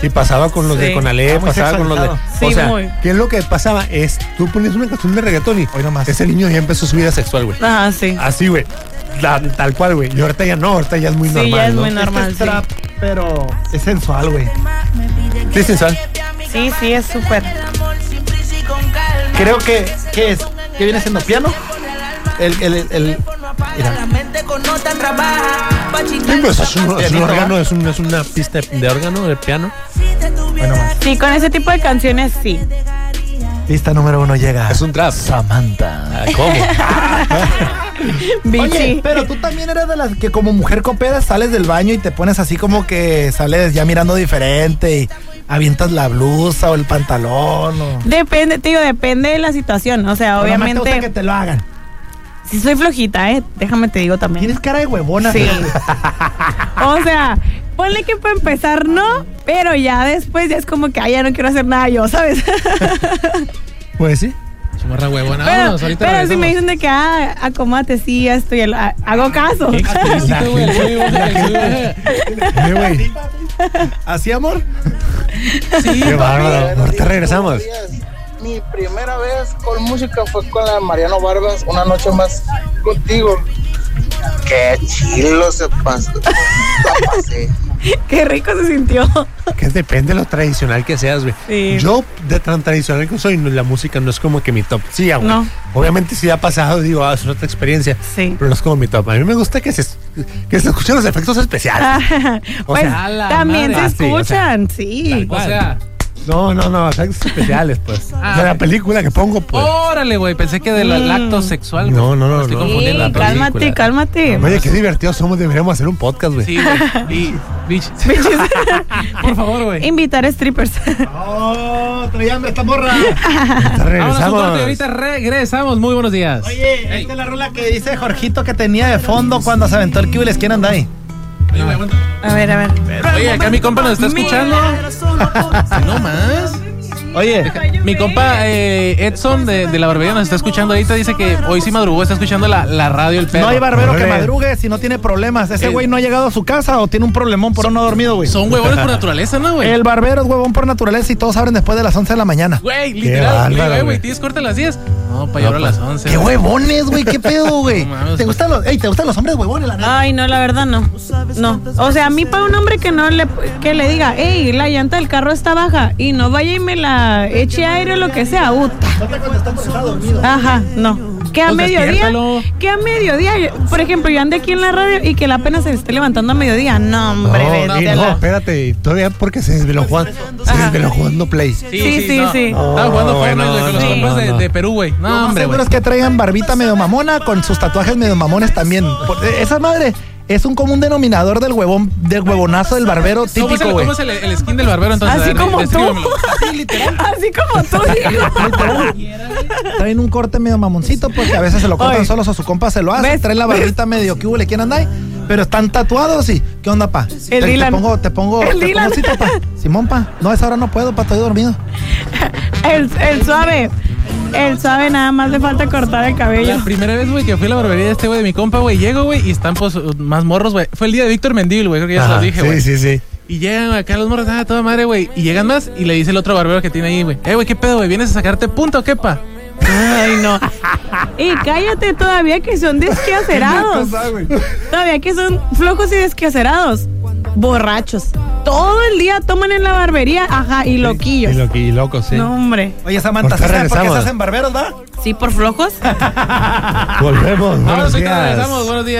Y pasaba con los de Conalep, pasaba con los de... Sí, ¿qué es lo que pasaba? Es, tú ponías una canción de reggaetón y hoy nomás ese niño ya empezó su vida sexual, güey. Ah, sí. Así, güey. Tal cual, güey. Y ahorita ya no, ahorita ya es muy normal. Sí, ya es ¿no? muy normal, es trap, pero es sensual, güey. Sí, es sensual. Sí, es súper. Creo que, ¿qué es? ¿Qué viene siendo piano? Mira. Sí, pues es un órgano, es una pista de órgano, de piano. Bueno, más. Sí, con ese tipo de canciones sí. Pista número 1 llega. Es un trap. Samantha. ¿Cómo? Oye, pero tú también eres de las que como mujer copera sales del baño y te pones así como que sales ya mirando diferente y avientas la blusa o el pantalón o... Depende, te digo, depende de la situación. O sea, obviamente... ¿Te gusta que te lo hagan? Sí soy flojita, déjame te digo también. Tienes cara de huevona. Sí. O sea, ponle que para empezar no, pero ya después ya es como que ya no quiero hacer nada yo, ¿sabes? Pues sí. Chumarra huevona. Pero, Vámonos, ahorita pero si regresamos. me dicen de que acomódate, sí, ya estoy, hago caso. Güey. ¿Así, amor? Sí, Qué bárbaro. Ahorita regresamos. Mi primera vez con música fue con la Mariano Barbas, Una Noche Más Contigo. Qué chilo se pasó. La pasé. Qué rico se sintió. Que depende de lo tradicional que seas, güey. Sí. Yo, de tan tradicional que soy, la música no es como que mi top. Sí, güey. No. Obviamente sí ha pasado, digo, es otra experiencia. Sí. Pero no es como mi top. A mí me gusta que se escuchen los efectos especiales. O Pues sea, a la también madre. se escuchan, sí. O sea, no, efectos especiales, pues. De la película que pongo, pues. órale, güey. Pensé que del acto sexual. güey. No, Me estoy no. confundiendo. Sí, cálmate, cálmate. Oye, qué divertidos somos, deberíamos hacer un podcast, güey. Sí, güey. Y, bitch. Por favor, güey. Invitar strippers. ¡Oh! ¡Trae hambre esta morra! Ahorita Vámonos a un regresamos. corte, ahorita regresamos. Muy buenos días. Oye, esta es la rola que dice Jorgito que tenía de fondo cuando se aventó el Kibules. ¿Quién anda ahí? A ver. Oye, acá mi compa nos está escuchando. No más. Oye, Mi compa Edson de la barbería nos está escuchando ahorita. Dice que hoy sí madrugó, está escuchando la radio El Perro. no hay barbero que Órale. madrugue si no tiene problemas. ¿Ese güey no ha llegado a su casa o tiene un problemón por no dormido, güey? Son huevones por naturaleza, ¿no, güey? El barbero es huevón por naturaleza y todos abren después de las 11 de la mañana. Güey, Qué literal. bárbaro, Güey, güey. ¿tienes corte a las 10? No, para llevar a las 11. ¡Qué huevones, güey! ¿Qué pedo, güey? No mames, ¿Te gustan los hombres huevones, la neta? Ay, no, la verdad no. No. O sea, a mí para un hombre que que le diga, hey, la llanta del carro está baja y no vaya y me la eche aire o lo que sea, uta. No te contestan porque está dormido. Ajá, no. Que a Pues despiértalo. mediodía, por ejemplo, yo ande aquí en la radio y que la apenas se esté levantando a mediodía. No, hombre, vete a No, la- espérate. Todavía porque se desveló jugando Play. Sí. no. Sí. Estaba jugando Fortnite, güey, con los sí. compas de Perú, güey. No, hombre, Seguro güey. es que traigan barbita medio mamona con sus tatuajes medio mamones también. Esa madre es un común denominador del huevonazo del barbero típico, güey. ¿Cómo es el skin del barbero entonces? Así A ver, como tú. descríbemelo. Así como tú. Traen un corte medio mamoncito porque a veces se lo cortan Oye. solos o su compa se lo hace. ¿Ves? Traen la barbita medio que hubo, ¿quién anda ahí? Pero están tatuados y ¿qué onda, pa? El Dylan. Te pongo El Dylan. cita, pa. Simón, pa. No, esa hora no puedo, pa, estoy dormido. El suave. El suave nada más le falta cortar el cabello. La primera vez, güey, que fui a la barbería de este güey, de mi compa, güey, llego, güey, y están pues más morros, güey. Fue el día de Víctor Mendívil, güey, creo que ya se Ajá, los dije, güey. Sí. Y llegan acá los morros, toda madre, güey. Y llegan más y le dice el otro barbero que tiene ahí, güey. Güey, ¿qué pedo, güey? ¿Vienes a sacarte punta o qué, pa? Ay, no. Y cállate todavía que son desquacerados. Todavía que son flojos y desquacerados. Borrachos. Todo el día toman en la barbería, ajá, y loquillos. Y loco, sí. No, hombre. Oye, Samantha, Ahorita ¿sabes por qué se regresamos. hacen barberos, va? Sí, por flojos. Volvemos. Ahora Buenos sí que días. regresamos, buenos días.